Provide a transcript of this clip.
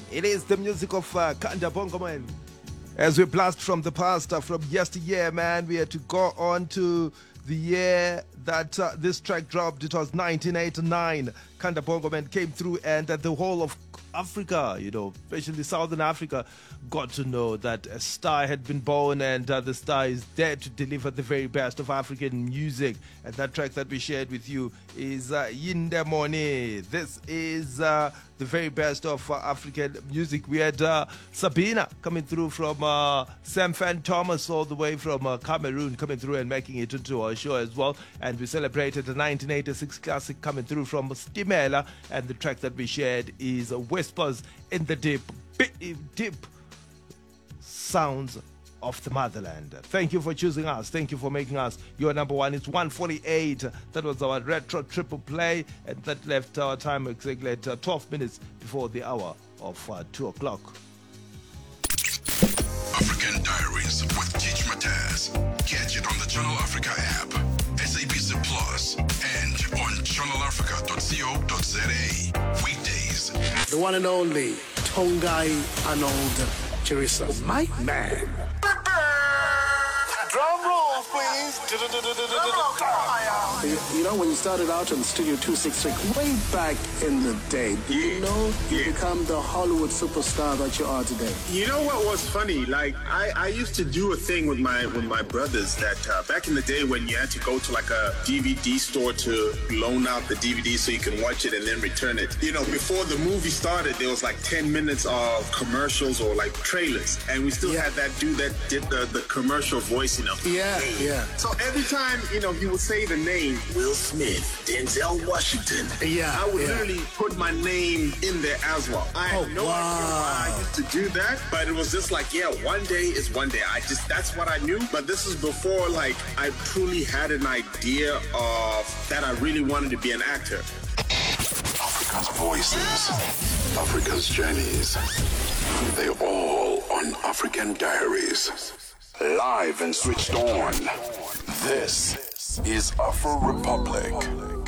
It is the music of Kanda Bongo Man. As we blast from the past, from yesteryear, man, we had to go on to the year that this track dropped. It was 1989. Kanda Bongo Man came through, and the whole of Africa, especially Southern Africa, got to know that a star had been born, and the star is there to deliver the very best of African music. And that track that we shared with you is Yinde Moni. This is the very best of African music. We had Sabina coming through from Sam Fan Thomas, all the way from Cameroon, coming through and making it into our show as well. And we celebrated the 1986 classic coming through from Stimela, and the track that we shared is Whispers in the Deep Sounds of the Motherland. Thank you for choosing us. Thank you for making us your number one. It's 1:48. That was our retro triple play, and that left our time exactly at 12 minutes before the hour of 2 o'clock. African Diaries with Teach Mataz. Catch it on the Channel Africa app, SABC Plus, and on channelafrica.co.za. Weekdays. The one and only Tongai Arnold Chirisa. My man. Drum roll, please. When you started out on Studio 266 way back in the day, you become the Hollywood superstar that you are today. You know what was funny? Like I used to do a thing with my brothers that back in the day when you had to go to like a DVD store to loan out the DVD so you can watch it and then return it. Before the movie started, there was like 10 minutes of commercials or like trailers, and we still had that dude that did the commercial voice. Yeah. So every time he would say the name Will Smith, Denzel Washington, I would literally put my name in there as well. I had no idea why I used to do that, but it was just like, one day is one day. That's what I knew. But this is before I truly had an idea of that I really wanted to be an actor. Africa's voices, Africa's journeys. They're all on African Diaries. Live and switched on. This is Afro Republic.